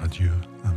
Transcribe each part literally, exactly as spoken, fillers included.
Dieu. Amen.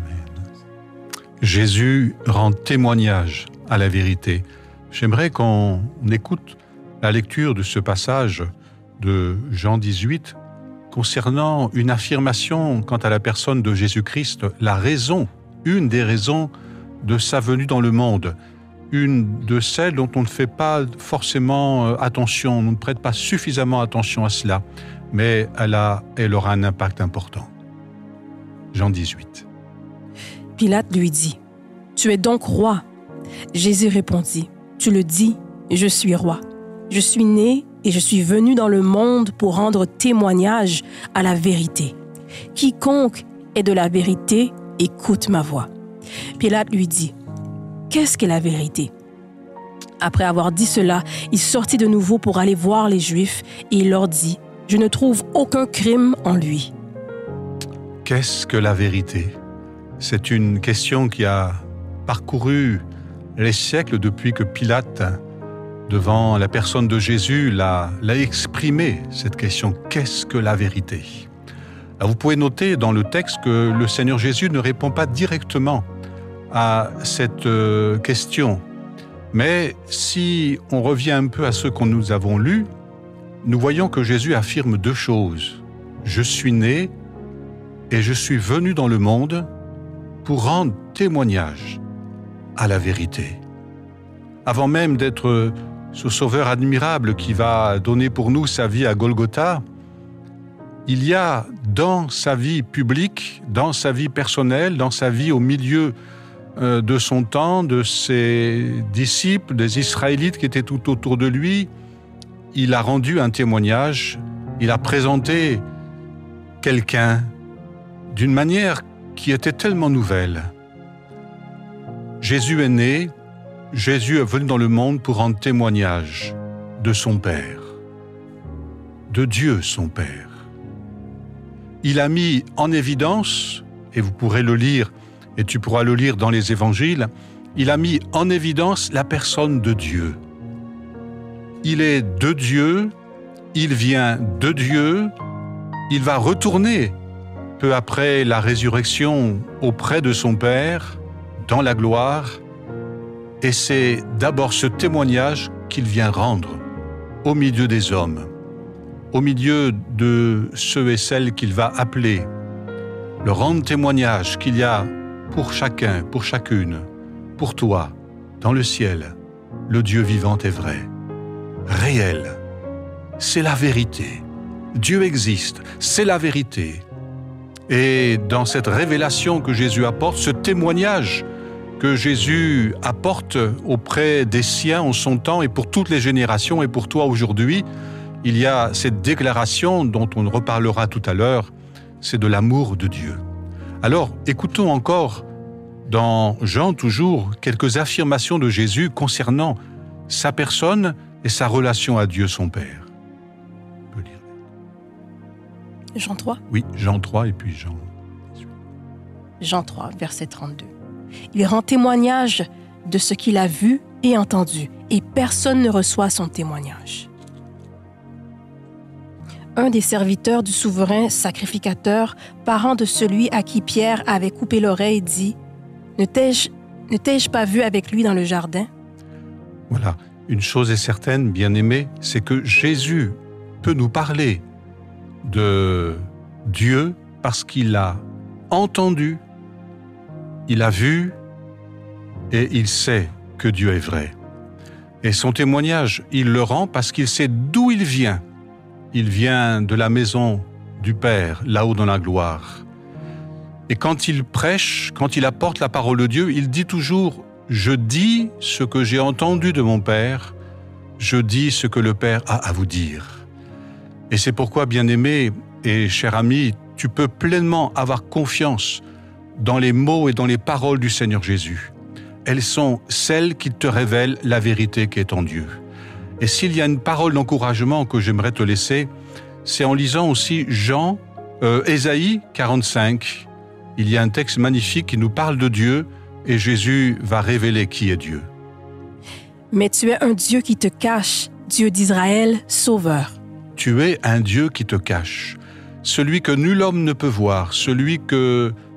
Jésus rend témoignage à la vérité. J'aimerais qu'on écoute la lecture de ce passage de Jean dix-huit concernant une affirmation quant à la personne de Jésus-Christ, la raison, une des raisons de sa venue dans le monde, une de celles dont on ne fait pas forcément attention, on ne prête pas suffisamment attention à cela, mais elle, a, elle aura un impact important. Jean dix-huit. Pilate lui dit, « Tu es donc roi ?» Jésus répondit, « Tu le dis, je suis roi. Je suis né et je suis venu dans le monde pour rendre témoignage à la vérité. Quiconque est de la vérité, écoute ma voix. » Pilate lui dit, « Qu'est-ce que la vérité ?» Après avoir dit cela, il sortit de nouveau pour aller voir les Juifs et il leur dit, « Je ne trouve aucun crime en lui. » Qu'est-ce que la vérité ? C'est une question qui a parcouru les siècles depuis que Pilate, devant la personne de Jésus, l'a, l'a exprimé, cette question. Qu'est-ce que la vérité ? Alors vous pouvez noter dans le texte que le Seigneur Jésus ne répond pas directement à cette euh, question. Mais si on revient un peu à ce que nous avons lu, nous voyons que Jésus affirme deux choses. Je suis né et je suis venu dans le monde pour rendre témoignage à la vérité. Avant même d'être ce sauveur admirable qui va donner pour nous sa vie à Golgotha, il y a dans sa vie publique, dans sa vie personnelle, dans sa vie au milieu euh, de son temps, de ses disciples, des Israélites qui étaient tout autour de lui, il a rendu un témoignage, il a présenté quelqu'un d'une manière qui était tellement nouvelle. Jésus est né, Jésus est venu dans le monde pour rendre témoignage de son Père, de Dieu son Père. Il a mis en évidence, et vous pourrez le lire, et tu pourras le lire dans les évangiles, il a mis en évidence la personne de Dieu. Il est de Dieu, il vient de Dieu, il va retourner peu après la résurrection auprès de son Père, dans la gloire, et c'est d'abord ce témoignage qu'il vient rendre au milieu des hommes, au milieu de ceux et celles qu'il va appeler, le rendre témoignage qu'il y a pour chacun, pour chacune, pour toi, dans le ciel, le Dieu vivant et vrai, réel. C'est la vérité. Dieu existe, c'est la vérité. Et dans cette révélation que Jésus apporte, ce témoignage que Jésus apporte auprès des siens en son temps et pour toutes les générations et pour toi aujourd'hui, il y a cette déclaration dont on reparlera tout à l'heure, c'est de l'amour de Dieu. Alors, écoutons encore dans Jean toujours quelques affirmations de Jésus concernant sa personne et sa relation à Dieu son Père. On peut lire. Jean trois. Oui, Jean trois et puis Jean dix-huit. Jean trois, verset trente-deux. Il rend témoignage de ce qu'il a vu et entendu, et personne ne reçoit son témoignage. Un des serviteurs du souverain sacrificateur, parent de celui à qui Pierre avait coupé l'oreille, dit « Ne t'ai-je, ne t'ai-je pas vu avec lui dans le jardin ?» Voilà, une chose est certaine, bien-aimés, c'est que Jésus peut nous parler de Dieu parce qu'il a entendu, il a vu et il sait que Dieu est vrai. Et son témoignage, il le rend parce qu'il sait d'où il vient. Il vient de la maison du Père, là-haut dans la gloire. Et quand il prêche, quand il apporte la parole de Dieu, il dit toujours « Je dis ce que j'ai entendu de mon Père, je dis ce que le Père a à vous dire. » Et c'est pourquoi, bien-aimé et cher ami, tu peux pleinement avoir confiance dans les mots et dans les paroles du Seigneur Jésus. Elles sont celles qui te révèlent la vérité qui est en Dieu. Et s'il y a une parole d'encouragement que j'aimerais te laisser, c'est en lisant aussi Jean, euh, Ésaïe quarante-cinq. Il y a un texte magnifique qui nous parle de Dieu et Jésus va révéler qui est Dieu. Mais tu es un Dieu qui te cache, Dieu d'Israël, sauveur. Tu es un Dieu qui te cache, celui que nul homme ne peut voir, celui que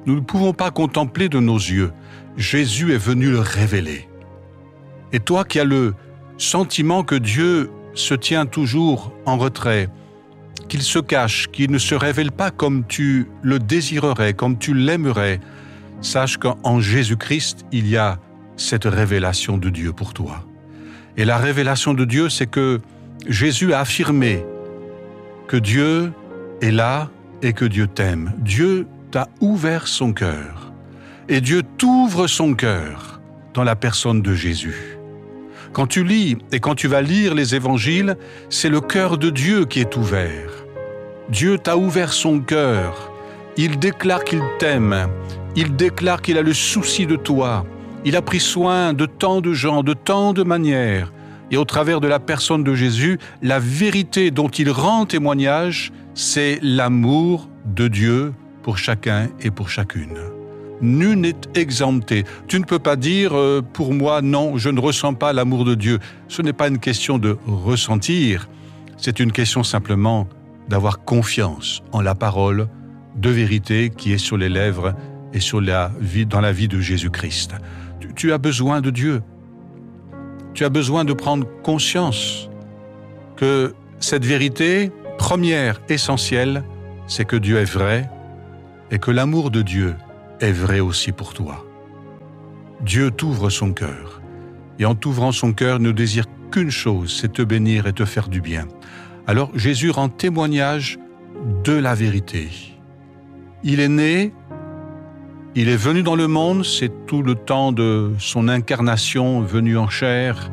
Nous ne pouvons pas contempler de nos yeux. Jésus est venu le révéler. Et toi qui as le sentiment que Dieu se tient toujours en retrait, qu'il se cache, qu'il ne se révèle pas comme tu le désirerais, comme tu l'aimerais, sache qu'en Jésus-Christ, il y a cette révélation de Dieu pour toi. Et la révélation de Dieu, c'est que Jésus a affirmé que Dieu est là et que Dieu t'aime. Dieu t'a ouvert son cœur. Et Dieu t'ouvre son cœur dans la personne de Jésus. Quand tu lis et quand tu vas lire les évangiles, c'est le cœur de Dieu qui est ouvert. Dieu t'a ouvert son cœur. Il déclare qu'il t'aime. Il déclare qu'il a le souci de toi. Il a pris soin de tant de gens, de tant de manières. Et au travers de la personne de Jésus, la vérité dont il rend témoignage, c'est l'amour de Dieu pour chacun et pour chacune. Nul n'est exempté. Tu ne peux pas dire euh, « pour moi, non, je ne ressens pas l'amour de Dieu ». Ce n'est pas une question de ressentir, c'est une question simplement d'avoir confiance en la parole de vérité qui est sur les lèvres et sur la vie, dans la vie de Jésus-Christ. Tu, tu as besoin de Dieu. Tu as besoin de prendre conscience que cette vérité première, essentielle, c'est que Dieu est vrai et que l'amour de Dieu est vrai aussi pour toi. Dieu t'ouvre son cœur et en t'ouvrant son cœur ne désire qu'une chose, c'est te bénir et te faire du bien. Alors Jésus rend témoignage de la vérité. Il est né, il est venu dans le monde, c'est tout le temps de son incarnation venu en chair.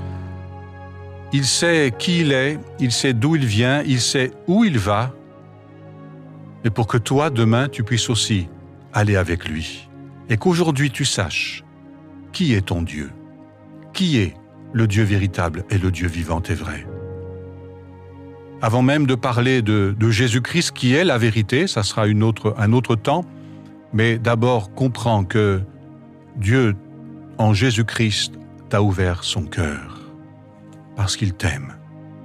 Il sait qui il est, il sait d'où il vient, il sait où il va, mais pour que toi, demain, tu puisses aussi aller avec lui. Et qu'aujourd'hui, tu saches qui est ton Dieu, qui est le Dieu véritable et le Dieu vivant et vrai. Avant même de parler de, de Jésus-Christ, qui est la vérité, ça sera une autre, un autre temps, mais d'abord comprends que Dieu, en Jésus-Christ, t'a ouvert son cœur, parce qu'il t'aime.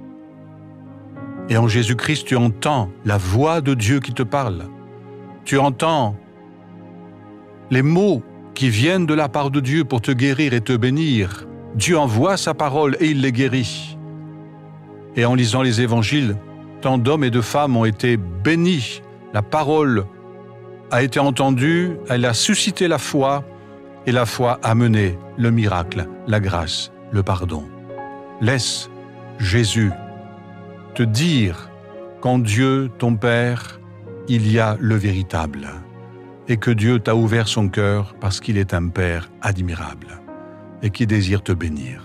Et en Jésus-Christ, tu entends la voix de Dieu qui te parle. Tu entends les mots qui viennent de la part de Dieu pour te guérir et te bénir. Dieu envoie sa parole et il les guérit. Et en lisant les évangiles, tant d'hommes et de femmes ont été bénis. La parole a été entendue, elle a suscité la foi, et la foi a mené le miracle, la grâce, le pardon. Laisse Jésus te dire qu'en Dieu, ton Père, il y a le véritable, et que Dieu t'a ouvert son cœur parce qu'il est un Père admirable et qui désire te bénir.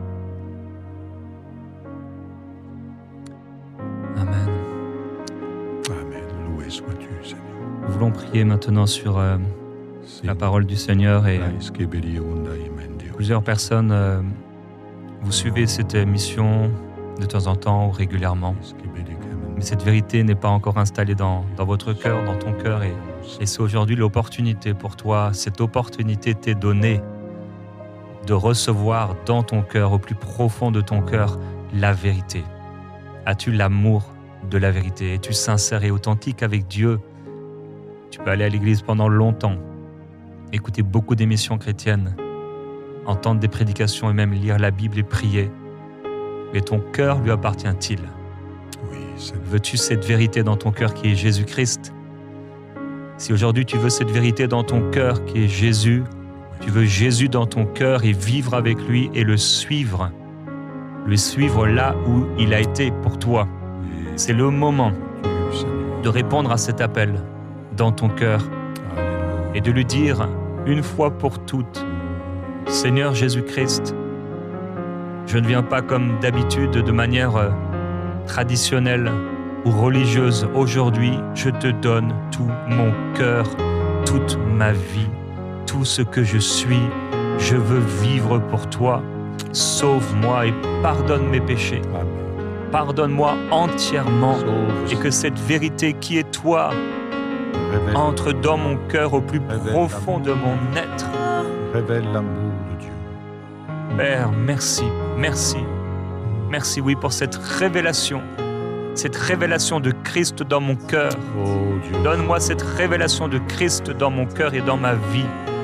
Amen. Amen. Loué sois-tu, Seigneur. Nous voulons prier maintenant sur euh, la parole du Seigneur et euh, plusieurs personnes, euh, vous suivez cette émission de temps en temps ou régulièrement, mais cette vérité n'est pas encore installée dans, dans votre cœur, dans ton cœur, et, et c'est aujourd'hui l'opportunité pour toi, cette opportunité t'est donnée de recevoir dans ton cœur, au plus profond de ton cœur, la vérité. As-tu l'amour de la vérité? Es-tu sincère et authentique avec Dieu? Tu peux aller à l'église pendant longtemps, écouter beaucoup d'émissions chrétiennes, entendre des prédications et même lire la Bible et prier. Mais ton cœur lui appartient-il? Oui, c'est... Veux-tu cette vérité dans ton cœur qui est Jésus-Christ? Si aujourd'hui tu veux cette vérité dans ton cœur qui est Jésus, tu veux Jésus dans ton cœur et vivre avec lui et le suivre, le suivre là où il a été pour toi. C'est le moment de répondre à cet appel dans ton cœur et de lui dire une fois pour toutes, Seigneur Jésus-Christ, je ne viens pas comme d'habitude de manière euh, traditionnelle ou religieuse. Aujourd'hui, je te donne tout mon cœur, toute ma vie, tout ce que je suis. Je veux vivre pour toi. Sauve-moi et pardonne mes péchés. Amen. Pardonne-moi entièrement. Sauve. Et que cette vérité qui est toi Révèle, entre dans mon cœur au plus Révèle profond de mon être. révèle l'amour de Dieu. Père, merci, merci, merci, oui, pour cette révélation, cette révélation de Christ dans mon cœur. Oh Dieu. Donne-moi cette révélation de Christ dans mon cœur et dans ma vie.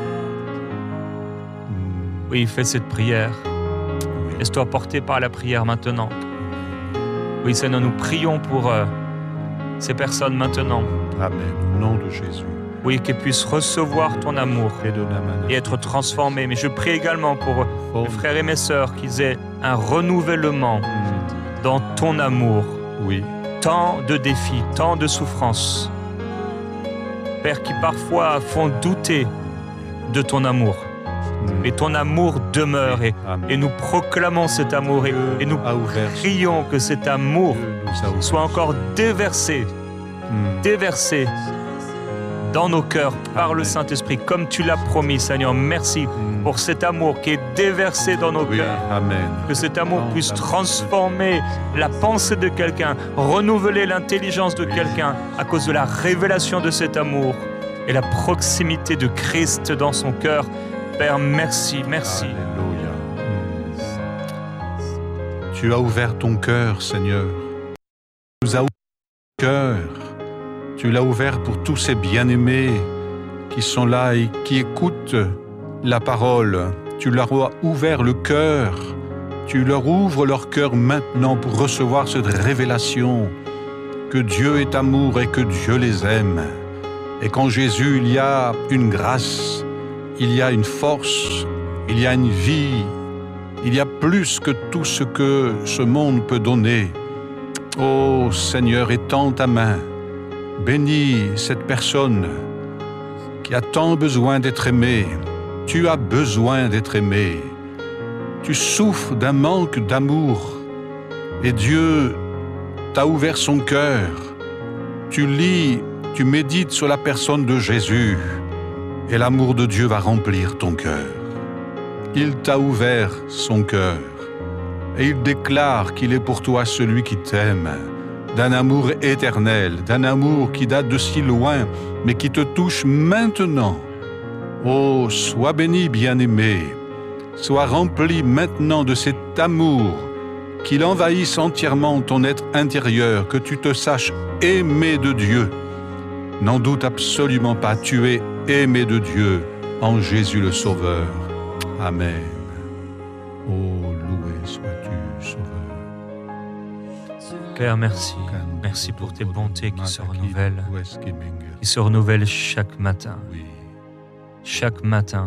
Mm. Oui, fais cette prière. Oui. Laisse-toi porter par la prière maintenant. Oui, Seigneur, nous prions pour euh, ces personnes maintenant. Amen. Au nom de Jésus. Oui, qu'elles puissent recevoir ton amour et être transformées. Mais je prie également pour mes frères et mes sœurs qu'ils aient un renouvellement Mm. dans ton amour. Oui. Tant de défis, tant de souffrances. Père, qui parfois font douter de ton amour. Mm. Mais ton amour demeure et, Amen. et nous proclamons cet amour et, et nous a ouvert. prions que cet amour Dieu nous a ouvert. soit encore déversé, Mm. déversé dans nos cœurs par Amen. le Saint-Esprit, comme tu l'as promis, Seigneur. Merci Mm. pour cet amour qui est déversé dans nos Oui. cœurs. Amen. Que cet amour Oh, puisse amen. transformer la pensée de quelqu'un, renouveler l'intelligence de Oui. quelqu'un à cause de la révélation de cet amour et la proximité de Christ dans son cœur. Père, merci, merci. Alléluia. Mm. Tu as ouvert ton cœur, Seigneur. Tu nous as ouvert ton cœur. Tu l'as ouvert pour tous ces bien-aimés qui sont là et qui écoutent la parole. Tu leur as ouvert le cœur. Tu leur ouvres leur cœur maintenant pour recevoir cette révélation que Dieu est amour et que Dieu les aime. Et qu'en Jésus, il y a une grâce, il y a une force, il y a une vie, il y a plus que tout ce que ce monde peut donner. Ô Seigneur, étends ta main, bénis cette personne qui a tant besoin d'être aimée. Tu as besoin d'être aimé. Tu souffres d'un manque d'amour et Dieu t'a ouvert son cœur. Tu lis, tu médites sur la personne de Jésus et l'amour de Dieu va remplir ton cœur. Il t'a ouvert son cœur et il déclare qu'il est pour toi celui qui t'aime, d'un amour éternel, d'un amour qui date de si loin, mais qui te touche maintenant. Oh, sois béni, bien-aimé, sois rempli maintenant de cet amour, qu'il envahisse entièrement ton être intérieur, que tu te saches aimé de Dieu. N'en doute absolument pas, tu es aimé de Dieu en Jésus le Sauveur. Amen. Oh, loué sois-tu, Sauveur. Père, merci. Merci pour tes bontés qui se renouvellent, qui se renouvellent chaque matin. Oui. Chaque matin,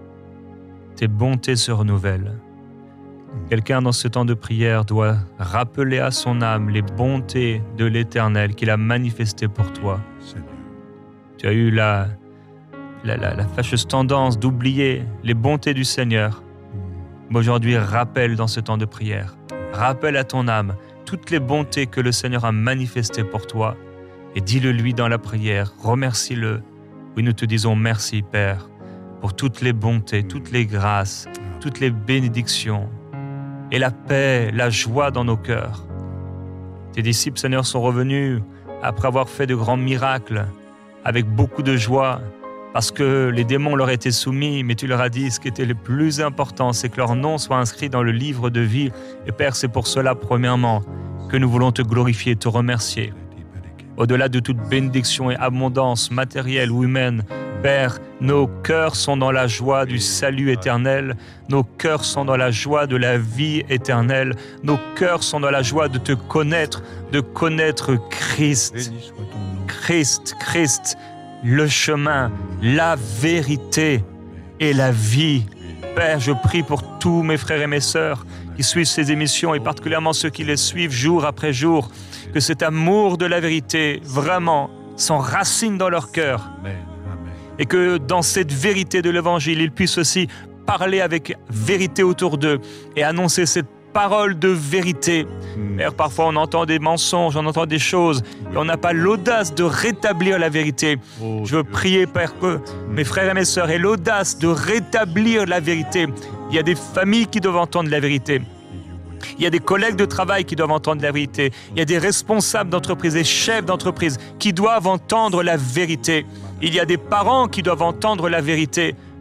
tes bontés se renouvellent. Quelqu'un dans ce temps de prière doit rappeler à son âme les bontés de l'Éternel qu'il a manifestées pour toi. Seigneur. Tu as eu la, la, la, la fâcheuse tendance d'oublier les bontés du Seigneur. Mais aujourd'hui, rappelle dans ce temps de prière, rappelle à ton âme toutes les bontés que le Seigneur a manifestées pour toi et dis-le lui dans la prière, remercie-le. Oui, nous te disons merci, Père, pour toutes les bontés, toutes les grâces, toutes les bénédictions et la paix, la joie dans nos cœurs. Tes disciples, Seigneur, sont revenus après avoir fait de grands miracles avec beaucoup de joie parce que les démons leur étaient soumis, mais tu leur as dit ce qui était le plus important, c'est que leur nom soit inscrit dans le livre de vie. Et Père, c'est pour cela, premièrement, que nous voulons te glorifier, te remercier. Au-delà de toute bénédiction et abondance matérielle ou humaine, Père, nos cœurs sont dans la joie du salut éternel, nos cœurs sont dans la joie de la vie éternelle, nos cœurs sont dans la joie de te connaître, de connaître Christ. Béni soit ton nom. Christ, Christ, le chemin, la vérité et la vie. Père, je prie pour tous mes frères et mes sœurs qui suivent ces émissions et particulièrement ceux qui les suivent jour après jour, que cet amour de la vérité vraiment s'enracine dans leur cœur Amen. Amen. et que dans cette vérité de l'Évangile, ils puissent aussi parler avec vérité autour d'eux et annoncer cette parole de vérité. Mm. Père, parfois on entend des mensonges, on entend des choses et on n'a pas l'audace de rétablir la vérité. Oh, Je veux Dieu. prier, Père, que mes frères et mes sœurs aient l'audace de rétablir la vérité. Il y a des familles qui doivent entendre la vérité. Il y a des collègues de travail qui doivent entendre la vérité. Il y a des responsables d'entreprise, des chefs d'entreprise qui doivent entendre la vérité. Il y a des parents qui doivent entendre la vérité.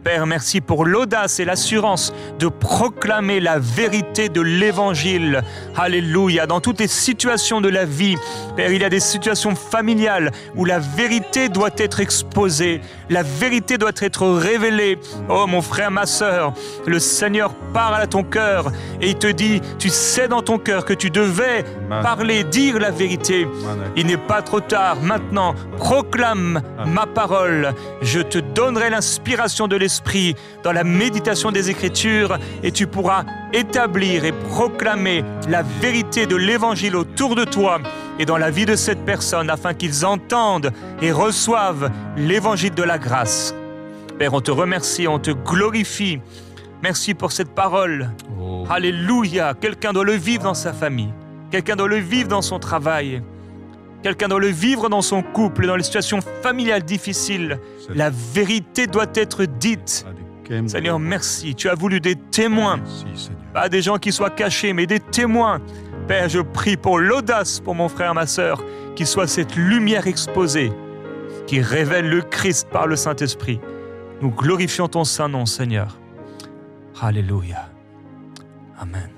Père, merci pour l'audace et l'assurance de proclamer la vérité de l'Évangile. Alléluia. Dans toutes les situations de la vie, Père, il y a des situations familiales où la vérité doit être exposée, la vérité doit être révélée. Oh mon frère, ma sœur, le Seigneur parle à ton cœur et il te dit, tu sais dans ton cœur que tu devais parler, dire la vérité. Il n'est pas trop tard. Maintenant, proclame ma parole. Je te donnerai l'inspiration de l'Esprit dans la méditation des Écritures et tu pourras établir et proclamer la vérité de l'Évangile autour de toi et dans la vie de cette personne afin qu'ils entendent et reçoivent l'Évangile de la grâce. Père, on te remercie, on te glorifie. Merci pour cette parole. Oh. Alléluia. Quelqu'un doit le vivre dans sa famille. Quelqu'un doit le vivre dans son travail. Quelqu'un doit le vivre dans son couple, dans les situations familiales difficiles. La vérité doit être dite. Seigneur, merci. Tu as voulu des témoins. Pas des gens qui soient cachés, mais des témoins. Père, je prie pour l'audace pour mon frère, ma sœur, qu'il soit cette lumière exposée qui révèle le Christ par le Saint-Esprit. Nous glorifions ton Saint-Nom, Seigneur. Alléluia. Amen.